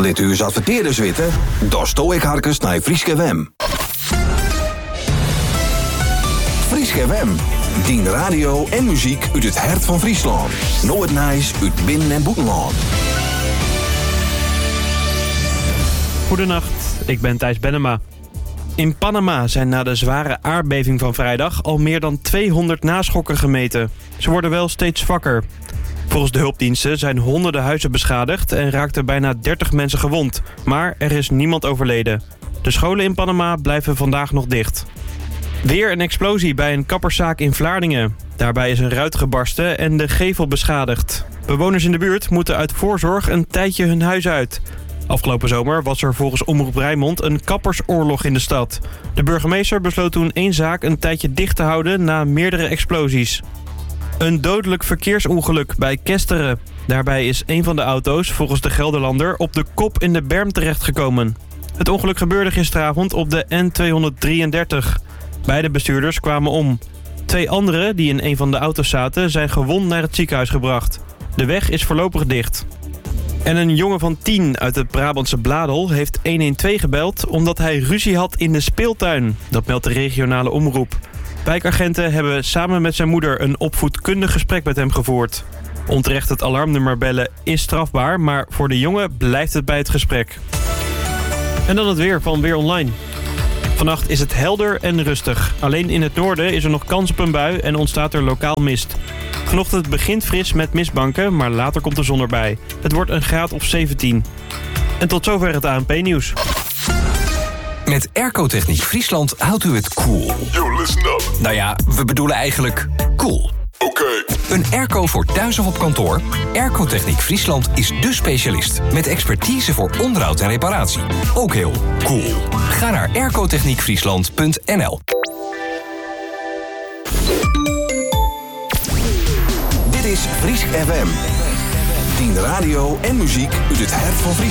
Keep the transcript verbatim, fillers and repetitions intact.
dit uur adverteerders weten? Dan sto ik harkens naar Frieske Wem. Frieske Wem. Dien radio en muziek uit het hart van Friesland. Nooit nice uit binnen- en buitenland. Goedenacht, ik ben Thijs Bennema. In Panama zijn na de zware aardbeving van vrijdag al meer dan tweehonderd naschokken gemeten. Ze worden wel steeds vakker. Volgens de hulpdiensten zijn honderden huizen beschadigd en raakten bijna dertig mensen gewond. Maar er is niemand overleden. De scholen in Panama blijven vandaag nog dicht. Weer een explosie bij een kapperszaak in Vlaardingen. Daarbij is een ruit gebarsten en de gevel beschadigd. Bewoners in de buurt moeten uit voorzorg een tijdje hun huis uit. Afgelopen zomer was er volgens Omroep Rijnmond een kappersoorlog in de stad. De burgemeester besloot toen één zaak een tijdje dicht te houden na meerdere explosies. Een dodelijk verkeersongeluk bij Kesteren. Daarbij is een van de auto's, volgens de Gelderlander, op de kop in de berm terechtgekomen. Het ongeluk gebeurde gisteravond op de N tweehonderddrieëndertig. Beide bestuurders kwamen om. Twee anderen die in een van de auto's zaten zijn gewond naar het ziekenhuis gebracht. De weg is voorlopig dicht. En een jongen van tien uit het Brabantse Bladel heeft honderdtwaalf gebeld omdat hij ruzie had in de speeltuin. Dat meldt de regionale omroep. Wijkagenten hebben samen met zijn moeder een opvoedkundig gesprek met hem gevoerd. Onterecht het alarmnummer bellen is strafbaar, maar voor de jongen blijft het bij het gesprek. En dan het weer van Weer Online. Vannacht is het helder en rustig. Alleen in het noorden is er nog kans op een bui en ontstaat er lokaal mist. Vanochtend begint fris met mistbanken, maar later komt de zon erbij. Het wordt een graad of zeventien. En tot zover het A N P-nieuws. Met Airco Techniek Friesland houdt u het cool. Yo, listen up. Nou ja, we bedoelen eigenlijk cool. Oké. Okay. Een airco voor thuis of op kantoor? Airco Techniek Friesland is dé specialist. Met expertise voor onderhoud en reparatie. Ook heel cool. Ga naar aircotechniek friesland punt n l. Dit is Friesk F M. Dien radio en muziek uit het hart van Friesland.